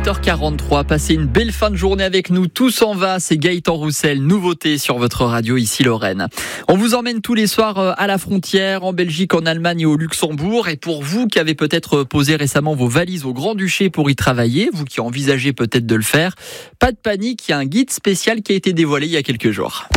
8h43, passez une belle fin de journée avec nous. Tout s'en va, c'est Gaëtan Roussel, nouveauté sur votre radio ici Lorraine. On vous emmène tous les soirs à la frontière, en Belgique, en Allemagne et au Luxembourg. Et pour vous qui avez peut-être posé récemment vos valises au Grand-Duché pour y travailler, vous qui envisagez peut-être de le faire, pas de panique, il y a un guide spécial qui a été dévoilé il y a quelques jours.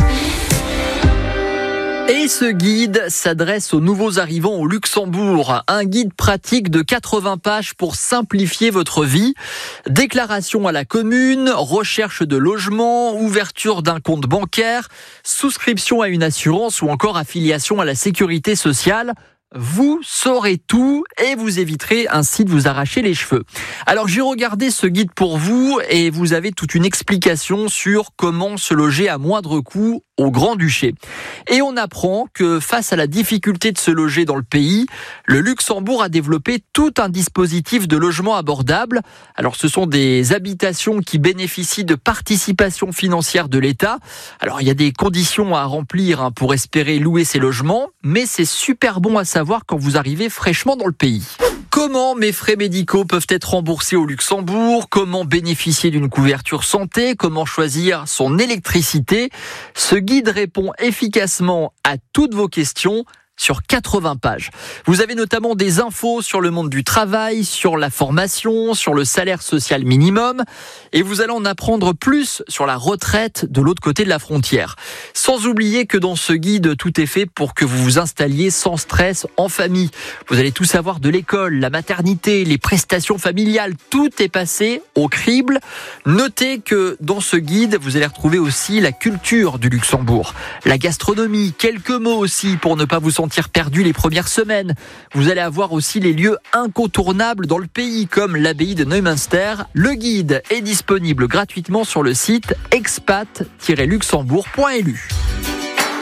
Et ce guide s'adresse aux nouveaux arrivants au Luxembourg. Un guide pratique de 80 pages pour simplifier votre vie. Déclaration à la commune, recherche de logement, ouverture d'un compte bancaire, souscription à une assurance ou encore affiliation à la sécurité sociale. Vous saurez tout et vous éviterez ainsi de vous arracher les cheveux. Alors j'ai regardé ce guide pour vous et vous avez toute une explication sur comment se loger à moindre coût au Grand-Duché. Et on apprend que face à la difficulté de se loger dans le pays, le Luxembourg a développé tout un dispositif de logement abordable. Alors ce sont des habitations qui bénéficient de participation financière de l'État. Alors il y a des conditions à remplir pour espérer louer ces logements, mais c'est super bon à savoir quand vous arrivez fraîchement dans le pays. Comment mes frais médicaux peuvent être remboursés au Luxembourg? Comment bénéficier d'une couverture santé? Comment choisir son électricité? Ce guide répond efficacement à toutes vos questions sur 80 pages. Vous avez notamment des infos sur le monde du travail, sur la formation, sur le salaire social minimum, et vous allez en apprendre plus sur la retraite de l'autre côté de la frontière. Sans oublier que dans ce guide, tout est fait pour que vous vous installiez sans stress en famille. Vous allez tout savoir de l'école, la maternité, les prestations familiales, tout est passé au crible. Notez que dans ce guide, vous allez retrouver aussi la culture du Luxembourg, la gastronomie, quelques mots aussi pour ne pas vous sentir perdu les premières semaines. Vous allez avoir aussi les lieux incontournables dans le pays comme l'abbaye de Neumünster. Le guide est disponible gratuitement sur le site expat-luxembourg.lu.